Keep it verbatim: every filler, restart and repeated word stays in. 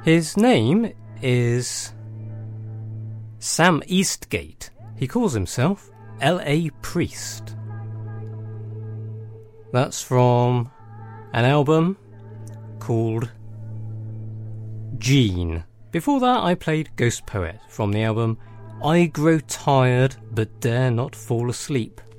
His name is Sam Eastgate. He calls himself L A Priest. That's from an album called Gene. Before that I played Ghost Poet from the album I Grow Tired But Dare Not Fall Asleep.